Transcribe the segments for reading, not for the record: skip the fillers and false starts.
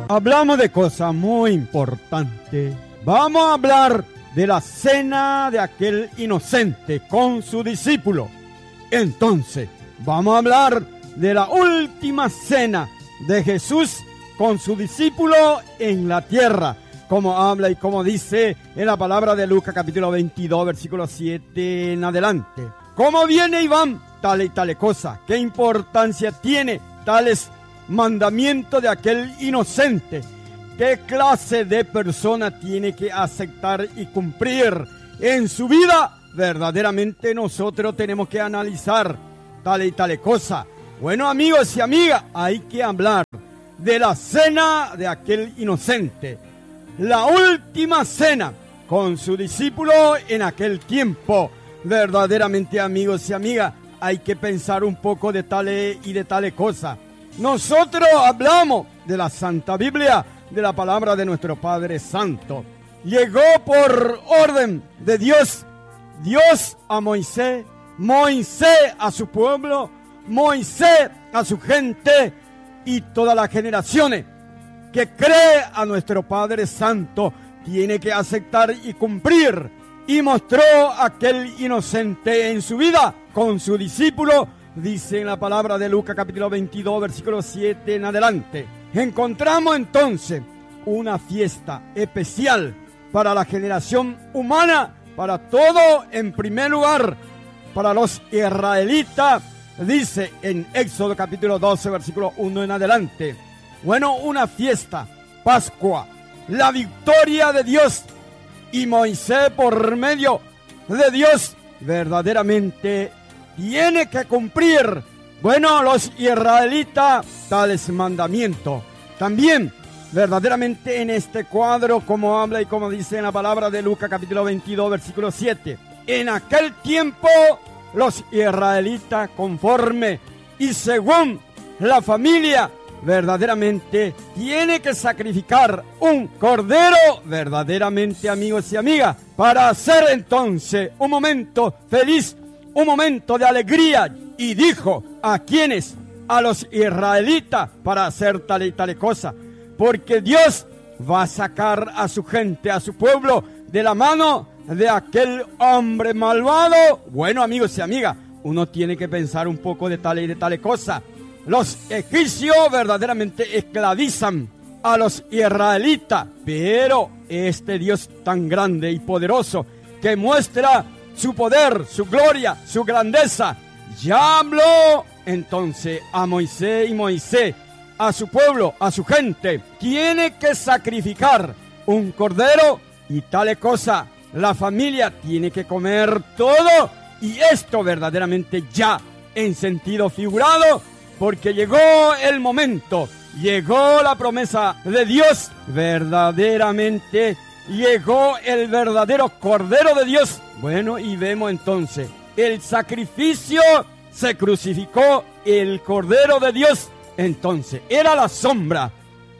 Hablamos de cosas muy importantes. Vamos a hablar de la cena de aquel inocente con su discípulo. Entonces, vamos a hablar de la última cena de Jesús con su discípulo en la tierra, como habla y como dice en la palabra de Lucas capítulo 22, versículo 7 en adelante. ¿Cómo viene y van tal y tal cosa? ¿Qué importancia tiene tales mandamientos de aquel inocente? ¿Qué clase de persona tiene que aceptar y cumplir en su vida? Verdaderamente nosotros tenemos que analizar tal y tal cosa. Bueno, amigos y amigas, hay que hablar de la cena de aquel inocente. La última cena con su discípulo en aquel tiempo. Verdaderamente, amigos y amigas, hay que pensar un poco de tales y de tales cosas. Nosotros hablamos de la Santa Biblia, de la palabra de nuestro Padre Santo. Llegó por orden de Dios, Dios a Moisés, Moisés a su pueblo, Moisés a su gente y todas las generaciones que cree a nuestro Padre Santo tiene que aceptar y cumplir. Y mostró aquel inocente en su vida con su discípulo, dice en la palabra de Lucas capítulo 22, versículo 7 en adelante. Encontramos entonces una fiesta especial para la generación humana, para todo en primer lugar, para los israelitas, dice en Éxodo capítulo 12, versículo 1 en adelante. Bueno, una fiesta, Pascua, la victoria de Dios. Y Moisés, por medio de Dios, verdaderamente tiene que cumplir, bueno, los israelitas, tales mandamientos. También, verdaderamente en este cuadro, como habla y como dice en la palabra de Lucas capítulo 22, versículo 7. En aquel tiempo, los israelitas, conforme y según la familia, verdaderamente tiene que sacrificar un cordero, verdaderamente, amigos y amigas, para hacer entonces un momento feliz, un momento de alegría. Y dijo a quienes, a los israelitas, para hacer tal y tal cosa, porque Dios va a sacar a su gente, a su pueblo, de la mano de aquel hombre malvado. Bueno, amigos y amigas, uno tiene que pensar un poco de tal y de tal cosa. Los egipcios verdaderamente esclavizan a los israelitas, pero este Dios tan grande y poderoso que muestra su poder, su gloria, su grandeza, ya habló entonces a Moisés, y Moisés a su pueblo, a su gente, tiene que sacrificar un cordero y tal cosa. La familia tiene que comer todo, y esto verdaderamente ya en sentido figurado, porque llegó el momento, llegó la promesa de Dios, verdaderamente llegó el verdadero Cordero de Dios. Bueno, y vemos entonces, el sacrificio, se crucificó el Cordero de Dios. Entonces, era la sombra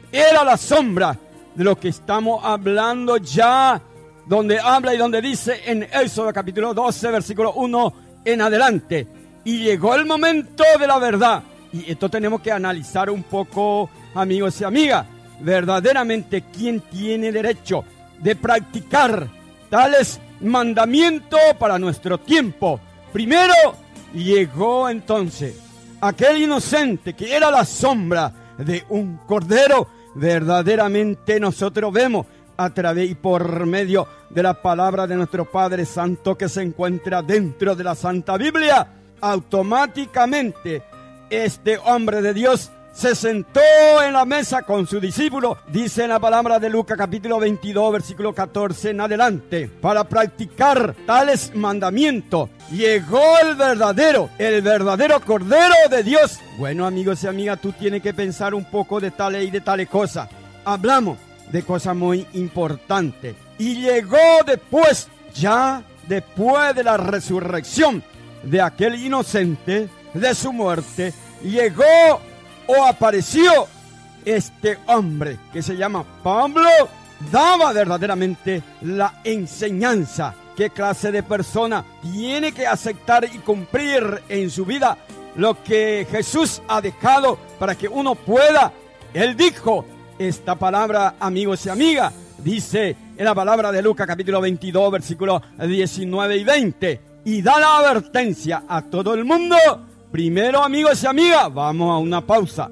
de lo que estamos hablando ya, donde habla y donde dice en Éxodo capítulo 12, versículo 1 en adelante. Y llegó el momento de la verdad. Y esto tenemos que analizar un poco, amigos y amigas. Verdaderamente, ¿quién tiene derecho de practicar tales mandamientos para nuestro tiempo? Primero, llegó entonces aquel inocente que era la sombra de un cordero. Verdaderamente nosotros vemos a través y por medio de la palabra de nuestro Padre Santo que se encuentra dentro de la Santa Biblia, automáticamente este hombre de Dios se sentó en la mesa con su discípulo, dice en la palabra de Lucas capítulo 22, versículo 14 en adelante, para practicar tales mandamientos. Llegó el verdadero Cordero de Dios. Bueno, amigos y amigas, tú tienes que pensar un poco de tales y de tales cosas. Hablamos de cosas muy importantes. Y llegó después, ya después de la resurrección de aquel inocente, de su muerte, llegó o apareció este hombre que se llama Pablo, daba verdaderamente la enseñanza. ¿Qué clase de persona tiene que aceptar y cumplir en su vida lo que Jesús ha dejado para que uno pueda? Él dijo esta palabra, amigos y amigas. Dice en la palabra de Lucas capítulo 22, versículos 19 y 20. Y da la advertencia a todo el mundo. Primero, amigos y amigas, vamos a una pausa.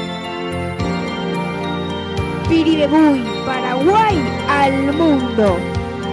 Piribebuy, Paraguay al mundo.